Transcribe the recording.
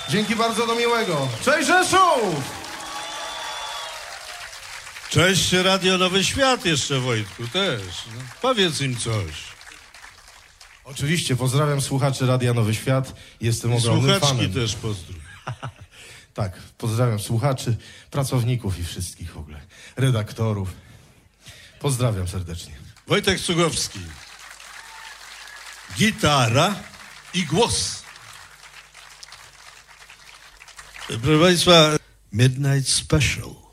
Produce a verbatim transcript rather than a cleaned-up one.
Dzięki bardzo, do miłego. Cześć Rzeszów! Cześć Radio Nowy Świat jeszcze, Wojtku, też. No, powiedz im coś. Oczywiście, pozdrawiam słuchaczy Radia Nowy Świat. Jestem I ogromnym słuchaczki fanem. też pozdrów. Tak, pozdrawiam słuchaczy, pracowników i wszystkich w ogóle, redaktorów. Pozdrawiam serdecznie. Wojtek Cugowski. Gitara i głos. Proszę Państwa, Midnight Special.